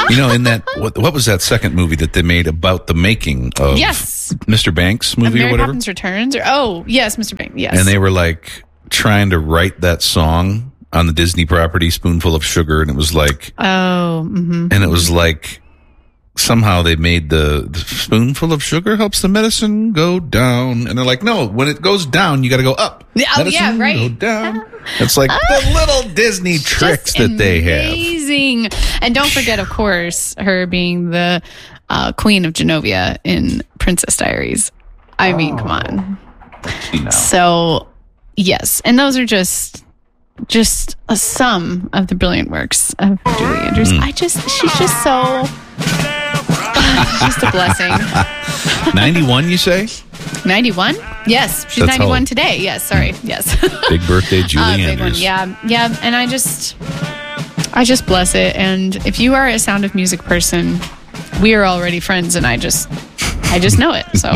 In that, what was that second movie that they made about the making of Mr. Banks movie Mary or whatever? Poppins Returns? Yes, Mr. Banks, yes. And they were like trying to write that song on the Disney property, Spoonful of Sugar, and it was like, and it was like, somehow they made the spoonful of sugar helps the medicine go down. And they're like, no, when it goes down, you got to go up. Medicine go down. It's like the little Disney tricks that they have. Amazing. And don't forget, of course, her being the Queen of Genovia in Princess Diaries. I mean, come on. So, yes. And those are just some of the brilliant works of Julie Andrews. She's just so... just a blessing. 91, you say? 91? Yes. She's That's 91 today. Yes. Sorry. Yes. Big birthday, Julie Andrews. Big one. Yeah. And I just bless it. And if you are a Sound of Music person, we are already friends, and I just know it. So.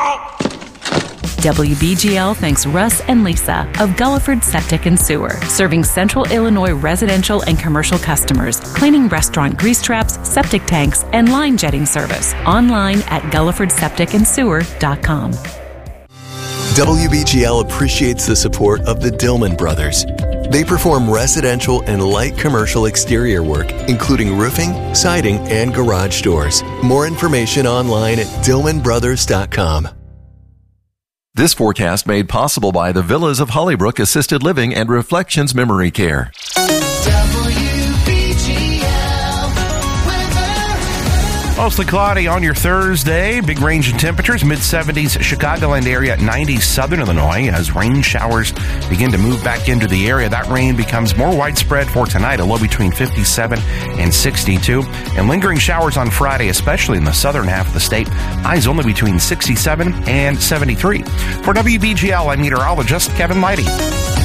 WBGL thanks Russ and Lisa of Gulliford Septic and Sewer, serving Central Illinois residential and commercial customers, cleaning restaurant grease traps, septic tanks, and line jetting service. Online at GullifordSepticandSewer.com. WBGL appreciates the support of the Dillman Brothers. They perform residential and light commercial exterior work, including roofing, siding, and garage doors. More information online at DillmanBrothers.com. This forecast made possible by the Villas of Hollybrook Assisted Living and Reflections Memory Care. Mostly cloudy on your Thursday. Big range in temperatures. Mid-70s Chicagoland area, 90s Southern Illinois as rain showers begin to move back into the area. That rain becomes more widespread for tonight, a low between 57 and 62. And lingering showers on Friday, especially in the southern half of the state. Highs only between 67 and 73. For WBGL, I'm meteorologist Kevin Leidy.